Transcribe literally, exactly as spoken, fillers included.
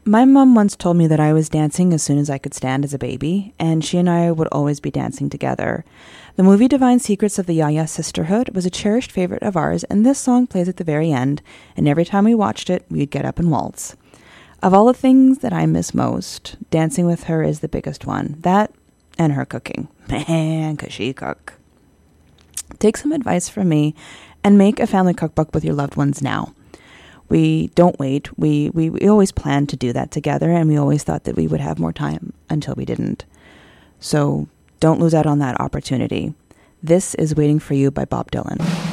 My mom once told me that I was dancing as soon as I could stand as a baby, and she and I would always be dancing together. The movie Divine Secrets of the Yaya Sisterhood was a cherished favorite of ours, and this song plays at the very end, and every time we watched it, we'd get up and waltz. Of all the things that I miss most, dancing with her is the biggest one. That and her cooking. Man, could she cook. Take some advice from me and make a family cookbook with your loved ones now. We don't wait. We, we, we always planned to do that together, and we always thought that we would have more time until we didn't. So don't lose out on that opportunity. This is Waiting for You by Bob Dylan.